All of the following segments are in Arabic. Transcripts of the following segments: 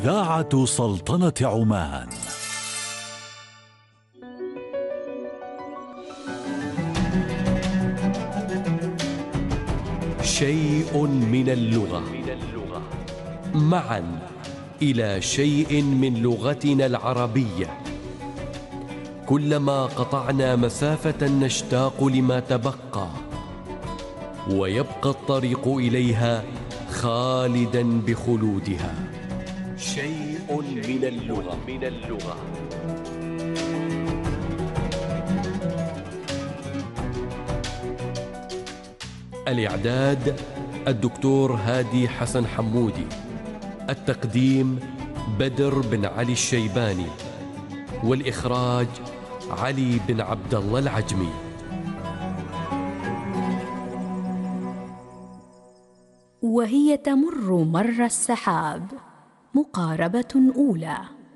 إذاعة سلطنة عمان. شيء من اللغة، معا إلى شيء من لغتنا العربية. كلما قطعنا مسافة نشتاق لما تبقى، ويبقى الطريق إليها خالدا بخلودها. شيء من اللغة. الإعداد الدكتور هادي حسن حمودي. التقديم بدر بن علي الشيباني. والإخراج علي بن عبد الله العجمي. وهي تمر مر السحاب، مقاربة أولى.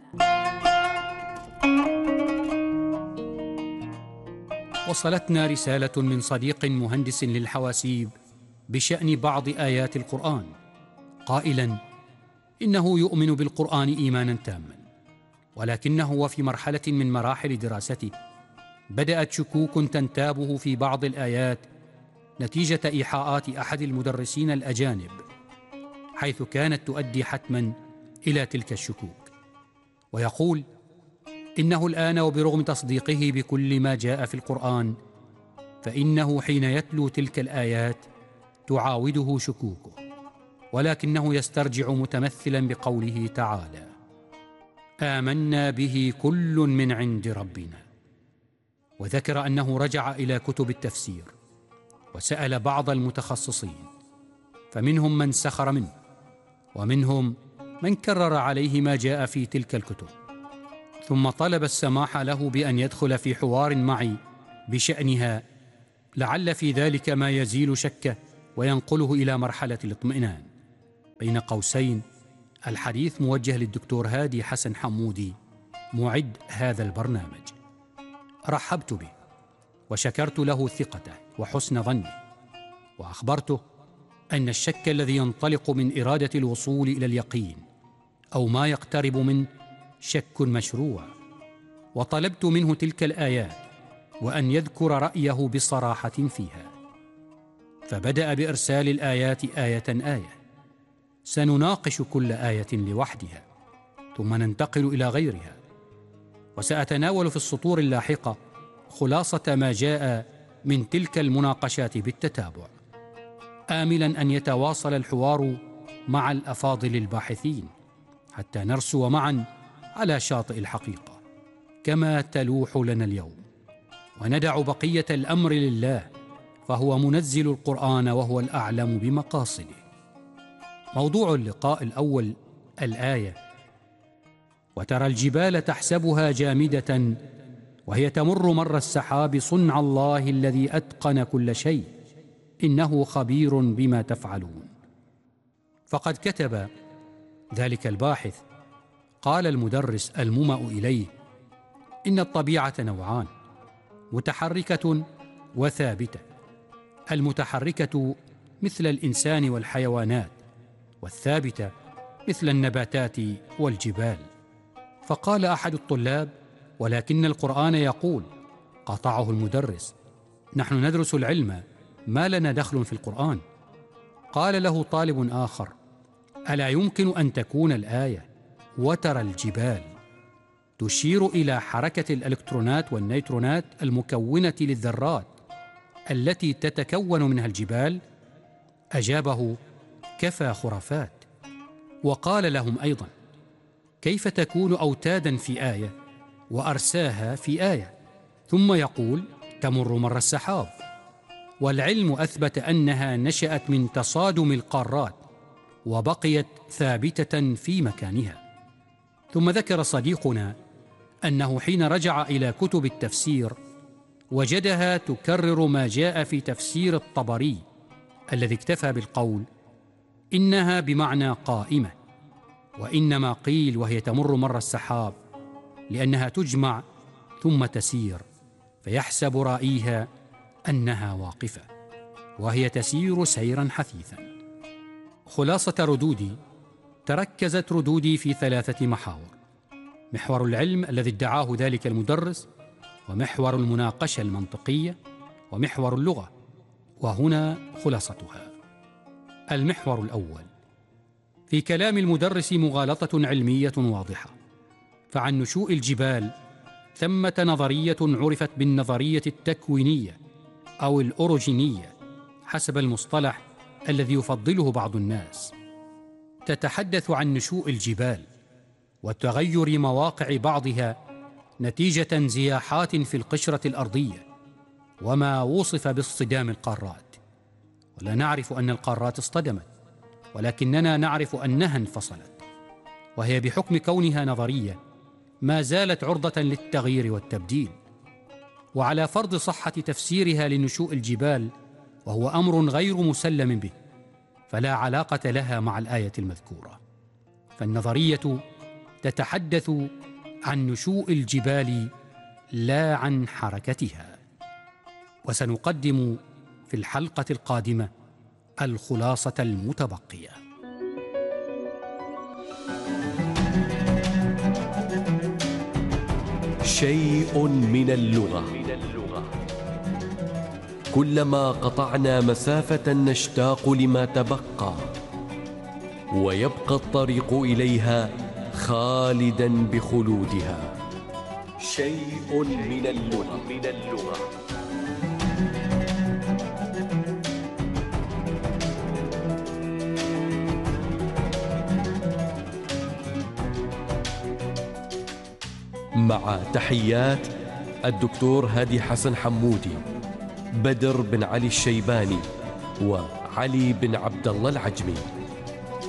وصلتنا رسالة من صديق مهندس للحواسيب بشأن بعض آيات القرآن، قائلا إنه يؤمن بالقرآن إيمانا تاما، ولكنه وفي مرحلة من مراحل دراسته بدأت شكوك تنتابه في بعض الآيات نتيجة إيحاءات أحد المدرسين الأجانب، حيث كانت تؤدي حتما إلى تلك الشكوك. ويقول إنه الآن وبرغم تصديقه بكل ما جاء في القرآن، فإنه حين يتلو تلك الآيات تعاوده شكوكه، ولكنه يسترجع متمثلا بقوله تعالى: آمنا به كل من عند ربنا. وذكر أنه رجع إلى كتب التفسير وسأل بعض المتخصصين، فمنهم من سخر منه، ومنهم من كرر عليه ما جاء في تلك الكتب، ثم طلب السماح له بأن يدخل في حوار معي بشأنها، لعل في ذلك ما يزيل شكه وينقله إلى مرحلة الاطمئنان. بين قوسين، الحديث موجه للدكتور هادي حسن حمودي، معد هذا البرنامج. رحبت به وشكرت له ثقته وحسن ظنه، وأخبرته أن الشك الذي ينطلق من إرادة الوصول إلى اليقين أو ما يقترب منه شك مشروع، وطلبت منه تلك الآيات وأن يذكر رأيه بصراحة فيها. فبدأ بإرسال الآيات آية آية، سنناقش كل آية لوحدها ثم ننتقل إلى غيرها، وسأتناول في السطور اللاحقة خلاصة ما جاء من تلك المناقشات بالتتابع، آملا أن يتواصل الحوار مع الأفاضل الباحثين حتى نرسو معا على شاطئ الحقيقة كما تلوح لنا اليوم، وندع بقية الأمر لله، فهو منزل القرآن وهو الأعلم بمقاصده. موضوع اللقاء الأول الآية: وترى الجبال تحسبها جامدة وهي تمر مر السحاب صنع الله الذي أتقن كل شيء إنه خبير بما تفعلون. فقد كتب ذلك الباحث: قال المدرس المومأ إليه إن الطبيعة نوعان، متحركة وثابتة. المتحركة مثل الإنسان والحيوانات، والثابتة مثل النباتات والجبال. فقال أحد الطلاب: ولكن القرآن يقول. قاطعه المدرس: نحن ندرس العلم، ما لنا دخل في القرآن. قال له طالب آخر: ألا يمكن أن تكون الآية وترى الجبال تشير إلى حركة الإلكترونات والنيوترونات المكونة للذرات التي تتكون منها الجبال؟ أجابه: كفى خرافات. وقال لهم أيضا: كيف تكون أوتادا في آية وأرساها في آية، ثم يقول تمر مر السحاب؟ والعلم أثبت أنها نشأت من تصادم القارات وبقيت ثابتة في مكانها. ثم ذكر صديقنا أنه حين رجع إلى كتب التفسير وجدها تكرر ما جاء في تفسير الطبري الذي اكتفى بالقول إنها بمعنى قائمة، وإنما قيل وهي تمر مر السحاب لأنها تجمع ثم تسير، فيحسب رائيها أنها واقفة وهي تسير سيرا حثيثا. خلاصة ردودي تركزت ردودي في 3 محاور: محور العلم الذي ادعاه ذلك المدرس، ومحور المناقشة المنطقية، ومحور اللغة. وهنا خلاصتها. المحور الأول: في كلام المدرس مغالطة علمية واضحة، فعن نشوء الجبال ثمة نظرية عرفت بالنظرية التكوينية أو الأوروجينية حسب المصطلح الذي يفضله بعض الناس، تتحدث عن نشوء الجبال وتغير مواقع بعضها نتيجة انزياحات في القشرة الأرضية، وما وصف باصطدام القارات. ولا نعرف أن القارات اصطدمت، ولكننا نعرف أنها انفصلت، وهي بحكم كونها نظرية ما زالت عرضة للتغيير والتبديل. وعلى فرض صحة تفسيرها لنشوء الجبال، وهو أمر غير مسلم به، فلا علاقة لها مع الآية المذكورة، فالنظرية تتحدث عن نشوء الجبال لا عن حركتها. وسنقدم في الحلقة القادمة الخلاصة المتبقية. شيء من اللغة. كلما قطعنا مسافة نشتاق لما تبقى، ويبقى الطريق إليها خالدا بخلودها. شيء من اللغة. مع تحيات الدكتور هادي حسن حمودي، بدر بن علي الشيباني، وعلي بن عبد الله العجمي.